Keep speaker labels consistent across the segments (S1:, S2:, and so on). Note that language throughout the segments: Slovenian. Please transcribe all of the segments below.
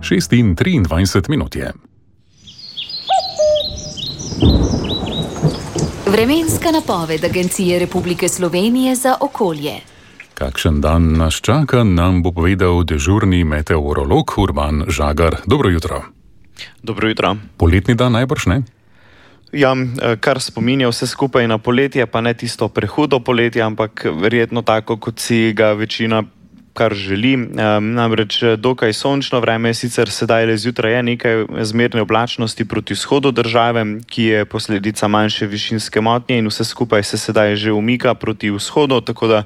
S1: 6:23 je.
S2: Vremenska napoved Agencije Republike Slovenije za okolje.
S1: Kakšen dan nas čaka, nam bo povedal dežurni meteorolog Urban Žagar. Dobro jutro.
S3: Dobro jutro.
S1: Poletni dan najbrž, ne?
S3: Ja, kar spominja vse skupaj na poletje, pa ne tisto prehudo poletje, ampak verjetno tako, kot si ga večina kar želi. Namreč dokaj sončno vreme, sicer sedaj le zjutraj je nekaj zmerne oblačnosti proti vzhodu države, ki je posledica manjše višinske motnje in vse skupaj se sedaj že umika proti vzhodu, tako da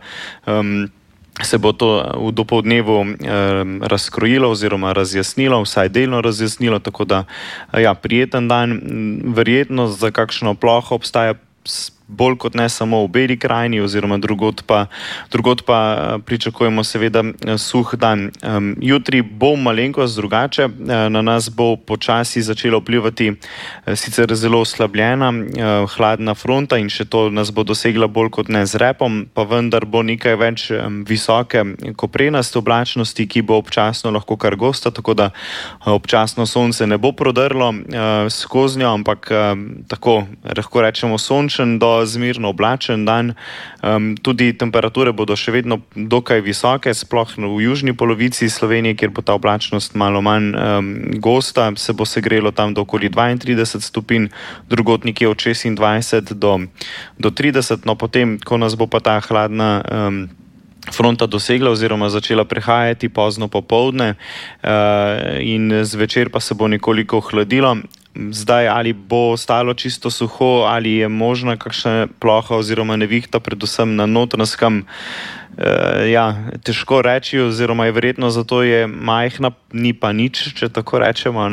S3: se bo to v dopoldnevu razkrojilo oziroma razjasnilo, vsaj delno razjasnilo, tako da ja, prijeten dan, verjetno za kakšno ploho obstaja bolj kot ne samo v Beli krajini oziroma drugod pa pričakujemo seveda suh dan. Jutri bo malenkost drugače, na nas bo počasi začelo vplivati sicer zelo oslabljena hladna fronta in še to nas bo dosegla bolj kot ne z repom, pa vendar bo nekaj več visoke koprenaste oblačnosti, ki bo občasno lahko kar gosta, tako da občasno sonce ne bo prodrlo skozi njo, ampak tako lahko rečemo sončen do zmerno oblačen dan. Tudi temperature bodo še vedno dokaj visoke, sploh v južni polovici Slovenije, kjer bo ta oblačnost malo manj gosta, se bo segrelo tam do okoli 32 stopinj, drugod nekje od 26 do 30, no potem, ko nas bo pa ta hladna fronta dosegla oziroma začela prehajati pozno popoldne in zvečer pa se bo nekoliko ohladilo. Zdaj, ali bo ostalo čisto suho, ali je možna kakšna ploha oziroma nevihta, predvsem na Notranjskem, težko reči, oziroma je verjetno zato je majhna, ni pa nič, če tako rečemo.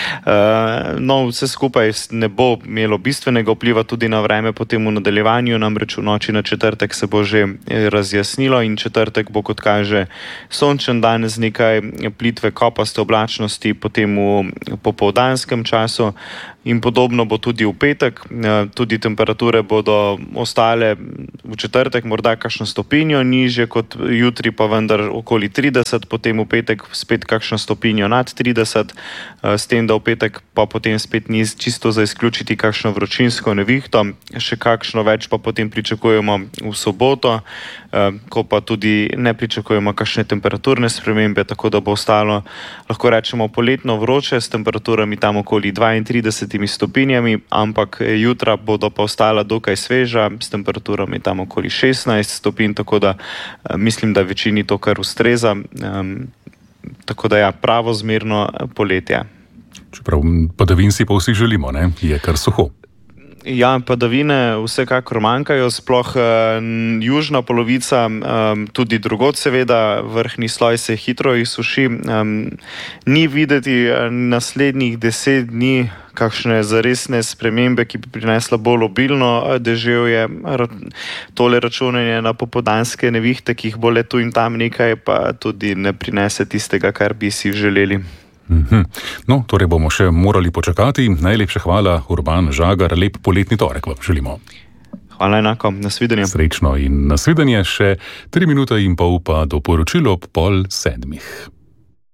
S3: No, vse skupaj ne bo imelo bistvenega vpliva tudi na vreme potem v nadaljevanju, namreč v noči na četrtek se bo že razjasnilo in četrtek bo, kot kaže, sončen dan z nekaj plitve kopaste oblačnosti potem v popoldanskem času. In podobno bo tudi v petek, tudi temperature bodo ostale v četrtek morda kakšno stopinjo nižje kot jutri, pa vendar okoli 30, potem v petek spet kakšno stopinjo nad 30, s tem, da v petek pa potem spet ni čisto za izključiti kakšno vročinsko nevihto, še kakšno več pa potem pričakujemo v soboto, ko pa tudi ne pričakujemo kakšne temperaturne spremembe, tako da bo ostalo, lahko rečemo, poletno vroče s temperaturami tam okoli 32 stopinjami, ampak jutra bodo pa ostala dokaj sveža s temperaturami tam okoli 16 stopinj, tako da mislim, da večini to kar ustreza. Tako da ja, pravo zmerno poletje.
S1: Čeprav padavin si pa vsi želimo, ne? Je kar suho.
S3: Ja, padavine vsekakor manjkajo, sploh južna polovica, tudi drugod seveda, vrhnji sloj se hitro izsuši. Ni videti naslednjih 10 dni kakšne zaresne spremembe, ki bi prinesla bolj obilno deževje. Tole računanje na popoldanske nevihte, ki jih bo le tu in tam nekaj, pa tudi ne prinese tistega, kar bi si želeli.
S1: No, torej bomo še morali počakati. Najlepša hvala, Urban Žagar, lep poletni torek vam želimo.
S3: Hvala enako, nasvidenje.
S1: Srečno in nasvidenje, še 3 minute in pol pa do poročila ob 6:30.